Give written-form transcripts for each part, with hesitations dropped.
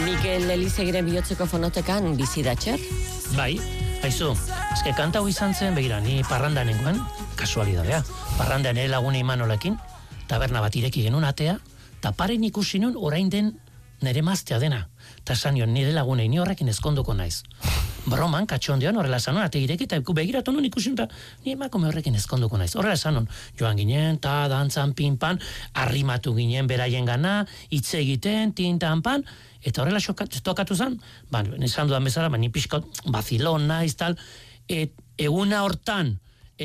Mikel Elizegiren bihotzeko fonotekan bizi da txer? Bai, haizu, eske kanta hau izan zen, begira, ni parrandan nengoen, kasualidadea, parrandan ere lagune imanolekin, taberna bat ireki genuen atea, eta paren ikusi nun orain den nere maztea dena, eta esan nion nire lagunei ni horrekin ezkonduko naiz. Broman, katxondean, horrela esan nun, ate ireki, eta begiratu nun ikusi nun, ni emakume horrekin ezkonduko naiz. Horrela esan nun, joan ginen, ta, dantzan, pinpan, arrimatu ginen beraien gana, hitz egiten, tintan pan, eta horrela tokatu zen, esan dudan bezala, ni pixka bazilon naiz, tal, eguna hortan,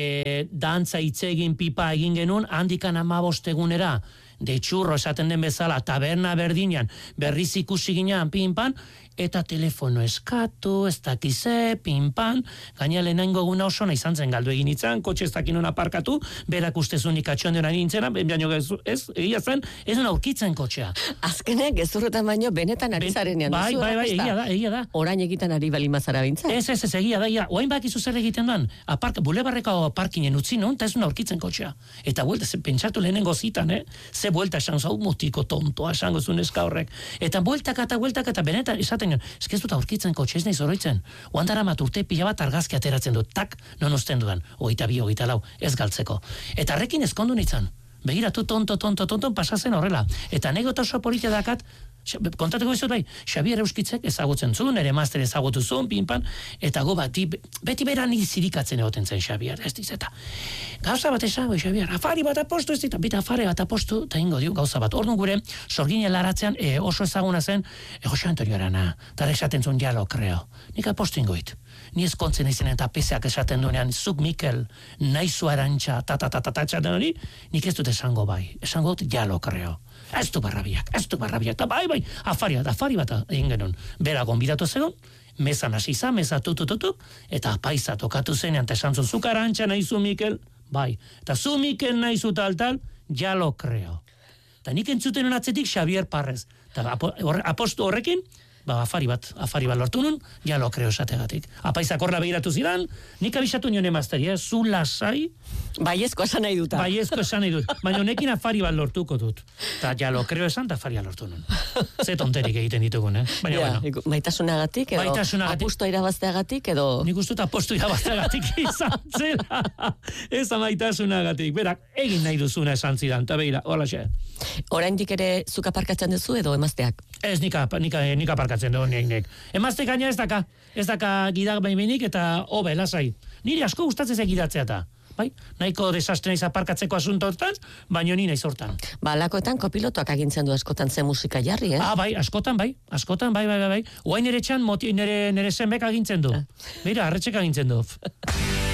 dantza hitz egin, pipa egin genuen, handikan 15 egunera, de txurro esaten den bezala, taberna berdinean, berriz ikusi ginean, pinpan, eta telefono eskatu, ez dakize, pinpan, gaina lehenengo eguna oso nahi izan zen galdu egin itzan, kotxe ez dakin hona parkatu, berak ustezunik atxondean nintzena, baino ez, egia zen, ez duen aurkitzen kotxea. Azkenek, gezurretan baino, benetan ari zarenean. Bai, egia da. Orain egiten ari balimazara bintza. Ez, egia da, oain bakizu zer egiten duan, bulebarreko parkinen utzi nun, eta ez duen aurkitzen kotxea. Eta buelta, pentsatu lehenengo zitan, ze buelta esan zau mutiko tontoa esango zuen eska horrek. Eta bueltaka, eta benetan, esaten ez dut aurkitzen kotxe, ez nahi zoroitzen. Oandara urte pila bat argazki ateratzen dut, tak, non usten dudan, 22, 24, ez galtzeko. Eta horrekin ezkondu nintzen. Begiratu tonto, pasazen horrela. Eta negota oso politia dakat, kontatuko bizut bai, Xabier Euskitzek ezagutzen zuen, ere master ezagutu zuen, pinpan, eta go beti beran zirikatzen egoten zen Xabier, ez diz, eta gauza bat esan, Xabier, afari bat apostu, ez diz, bita afari bat apostu, eta ingo dio, gauza bat, orduan gure, sorgin laratzean, oso ezaguna zen, Jose Antonio Arana, eta esaten zuen dialo, kreo, nik apostu ingoit. Ni ezkontzen izan eta peseak esaten duenean, zuk Mikel, naizu arantxa, esaten hori, nik ez dut esango bai, esango dut dialo, kreo. Ez du barrabiak, eta bai, afari bat egin genuen. Bera gonbidatu zegoen, mezan hasi izan, meza tutututuk, eta paisa tokatu zenean, eta esan zuk arantxa nahizu Mikel, bai, eta zu Mikel nahizu tal, ja lo creo. Eta nik entzuten atzetik Xavier Parrez, eta apostu horrekin, afari bat lortu nun, ja lo creo esategatik. Apaisak horra behiratu zidan, nik abisatu nion emazteri, zu lasai, Baiezko esan nahi dut. Baina honekin afari bat lortuko dut. Eta ja lo creo esan, eta afaria lortu nun. Ze tonterik egiten ditugun, Baina, bueno. Maitasunagatik, edo apostoa irabazteagatik, edo... Nik ustut apostoa irabazteagatik izan zela. Ez maitasunagatik. Berak, egin nahi duzuna esan zidan, eta behira, hola xe. Oraindik ere zuk aparkatzen duzu, edo emazteak? Ez, nik aparkatzen du, nik. Emazte gaina ez daka gidak baimenik, eta hobe, lasai. Nire asko gustatzen ze gidatzea eta. Bai, nahiko desastre naiz aparkatzeko asuntotan, baino ni naiz hortan. Lakoetan kopilotoak agintzen du askotan ze musika jarri, bai, askotan, bai. Oain ere txan, nere zenbek agintzen du. Beira, arretxek agintzen du.